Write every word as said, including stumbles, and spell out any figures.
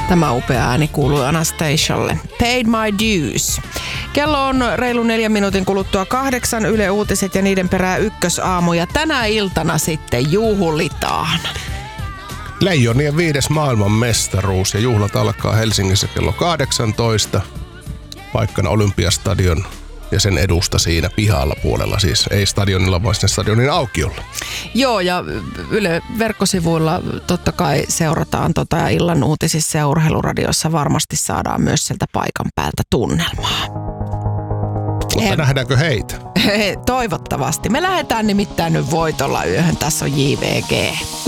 Tämä upea ääni kuului Anastasialle. Paid my dues. Kello on reilu neljän minuutin kuluttua kahdeksan. Yle Uutiset ja niiden perää ykkösaamu. Ja tänä iltana sitten juhlitaan. Leijonien viides maailmanmestaruus ja juhlat alkaa Helsingissä kello kahdeksantoista. Paikkana Olympiastadion ja sen edusta siinä pihalla puolella, siis ei stadionilla, vaan sinne stadionin aukiolla. Joo, ja Yle verkkosivuilla totta kai seurataan tota, ja illan uutisissa ja urheiluradiossa varmasti saadaan myös sieltä paikan päältä tunnelmaa. Mutta He... nähdäänkö heitä? Toivottavasti. Me lähdetään nimittäin nyt voitolla yöhön. Tässä on J V G.